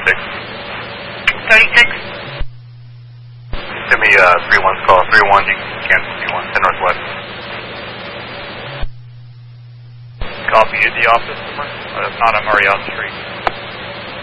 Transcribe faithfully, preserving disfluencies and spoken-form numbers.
thirty-six. thirty-six. Give me uh, three one, call three one, Kansas City one, ten Northwest. Copy at the office, number. Uh, if not, I'm already out the street.